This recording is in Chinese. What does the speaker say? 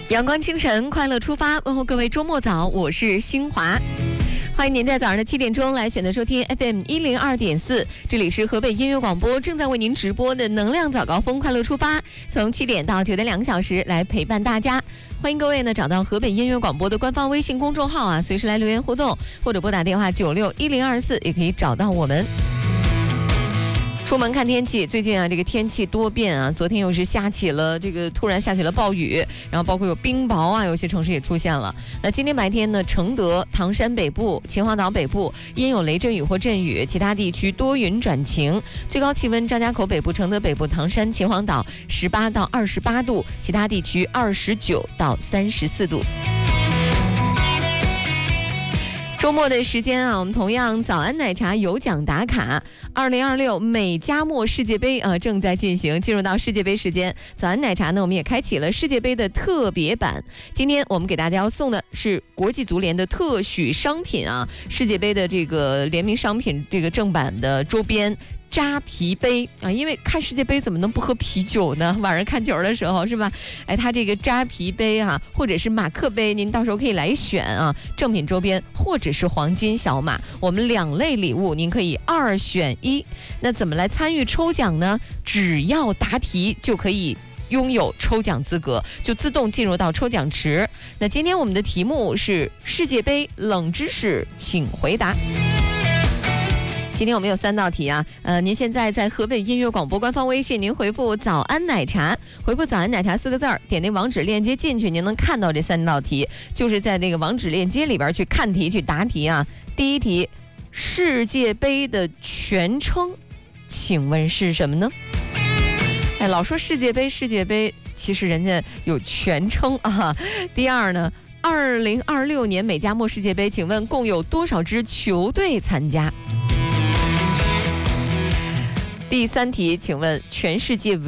阳光清晨，快乐出发，问候各位周末早，我是新华。欢迎您在早上的7点钟来选择收听 FM 102.4，这里是河北音乐广播正在为您直播的能量早高峰快乐出发，从7点到9点2个小时来陪伴大家。欢迎各位呢找到河北音乐广播的官方微信公众号啊，随时来留言互动，或者拨打电话961024也可以找到我们。出门看天气，最近啊，这个天气多变啊，昨天又是突然下起了暴雨，然后包括有冰雹啊，有些城市也出现了。那今天白天呢，承德、唐山北部、秦皇岛北部阴有雷阵雨或阵雨，其他地区多云转晴。最高气温，张家口北部、承德北部、唐山、秦皇岛18到28度，其他地区29到34度。周末的时间啊，我们同样早安奶茶有奖打卡。2026美加墨世界杯正在进行，进入到世界杯时间。早安奶茶呢，我们也开启了世界杯的特别版。今天我们给大家要送的是国际足联的特许商品啊，世界杯的这个联名商品，这个正版的周边。扎啤杯啊，因为看世界杯怎么能不喝啤酒呢？晚上看球的时候是吧？它这个扎啤杯啊，或者是马克杯，您到时候可以来选啊，正品周边或者是黄金小马，我们2类礼物您可以2选1。那怎么来参与抽奖呢？只要答题就可以拥有抽奖资格，就自动进入到抽奖池。那今天我们的题目是世界杯冷知识，请回答。今天我们有3道题啊，您现在在河北音乐广播官方微信，您回复早安奶茶，回复早安奶茶4个字，点那网址链接进去，您能看到这3道题，就是在那个网址链接里边去看题去答题啊。第一题，世界杯的全称请问是什么呢？老说世界杯，其实人家有全称啊。第二呢，2026年美加墨世界杯，请问共有多少支球队参加？第3题，请问全世界